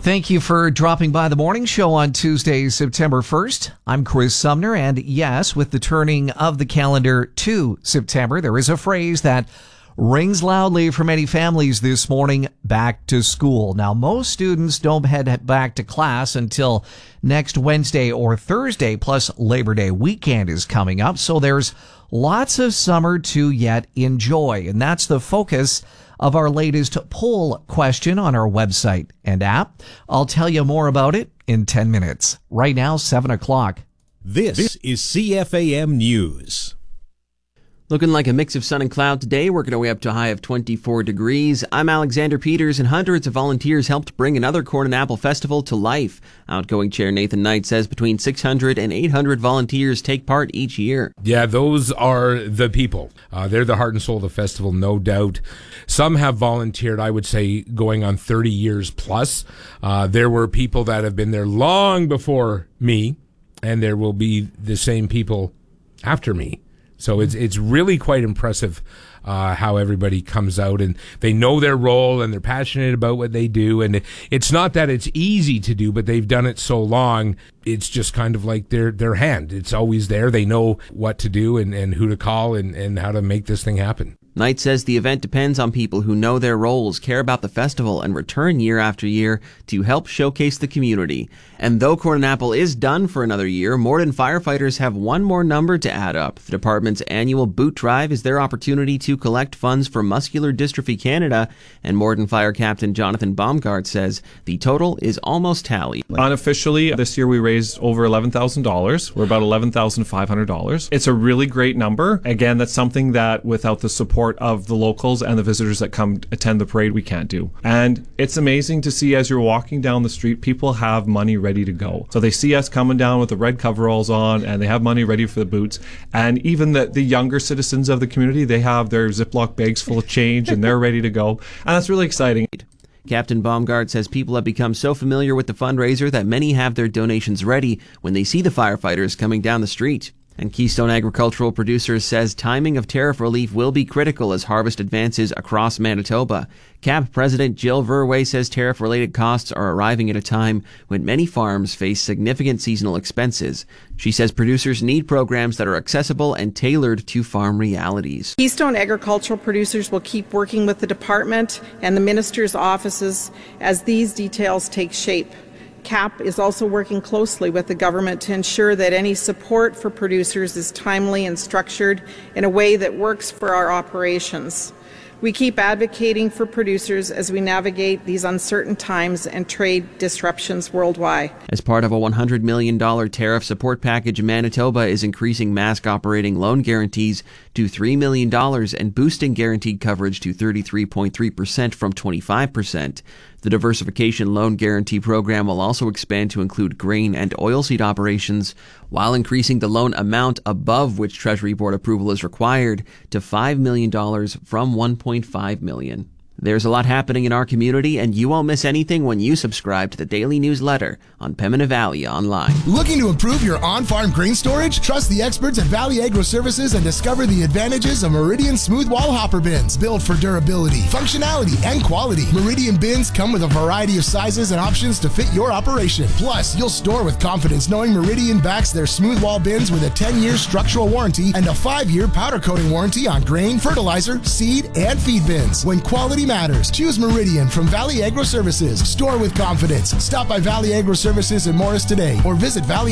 Thank you for dropping by the morning show on Tuesday, September 1st. I'm Chris Sumner, and yes, with the turning of the calendar to September, there is a phrase that rings loudly for many families this morning: back to school. Now, most students don't head back to class until next Wednesday or Thursday, plus Labor Day weekend is coming up, so there's lots of summer to yet enjoy, and that's the focus of our latest poll question on our website and app. I'll tell you more about it in 10 minutes. Right now, 7 o'clock. This is CFAM News. Looking like a mix of sun and cloud today, working our way up to a high of 24 degrees. I'm Alexander Peters, and hundreds of volunteers helped bring another Corn and Apple Festival to life. Outgoing Chair Nathan Knight says between 600 and 800 volunteers take part each year. Yeah, those are the people. They're the heart and soul of the festival, no doubt. Some have volunteered, I would say, going on 30 years plus. There were people that have been there long before me, and there will be the same people after me. So it's really quite impressive how everybody comes out and they know their role and they're passionate about what they do. And it's not that it's easy to do, but they've done it so long. It's just kind of like their hand. It's always there. They know what to do and who to call and how to make this thing happen. Knight says the event depends on people who know their roles, care about the festival, and return year after year to help showcase the community. And though Corn and Apple is done for another year, Morden firefighters have one more number to add up. The department's annual boot drive is their opportunity to collect funds for Muscular Dystrophy Canada, and Morden Fire Captain Jonathan Baumgart says the total is almost tallied. Unofficially, this year we raised over $11,000. We're about $11,500. It's a really great number. Again, that's something that without the support of the locals and the visitors that come attend the parade, we can't do. And it's amazing to see as you're walking down the street, people have money ready to go. So they see us coming down with the red coveralls on and they have money ready for the boots. And even the younger citizens of the community, they have their Ziploc bags full of change and they're ready to go. And that's really exciting. Captain Baumgart says people have become so familiar with the fundraiser that many have their donations ready when they see the firefighters coming down the street. And Keystone Agricultural Producers says timing of tariff relief will be critical as harvest advances across Manitoba. CAP President Jill Verwey says tariff-related costs are arriving at a time when many farms face significant seasonal expenses. She says producers need programs that are accessible and tailored to farm realities. Keystone Agricultural Producers will keep working with the department and the minister's offices as these details take shape. CAP is also working closely with the government to ensure that any support for producers is timely and structured in a way that works for our operations. We keep advocating for producers as we navigate these uncertain times and trade disruptions worldwide. As part of a $100 million tariff support package, Manitoba is increasing mask operating loan guarantees to $3 million and boosting guaranteed coverage to 33.3% from 25%. The Diversification Loan Guarantee Program will also expand to include grain and oilseed operations, while increasing the loan amount above which Treasury Board approval is required to $5 million from $1.5 million. There's a lot happening in our community, and you won't miss anything when you subscribe to the daily newsletter on Pembina Valley Online. Looking to improve your on-farm grain storage? Trust the experts at Valley Agro Services and discover the advantages of Meridian Smooth Wall Hopper Bins. Built for durability, functionality, and quality. Meridian bins come with a variety of sizes and options to fit your operation. Plus, you'll store with confidence knowing Meridian backs their smooth wall bins with a 10-year structural warranty and a 5-year powder coating warranty on grain, fertilizer, seed, and feed bins. When quality matters, choose Meridian from Valley Agro Services. Store with confidence. Stop by Valley Agro Services in Morris today or visit Valley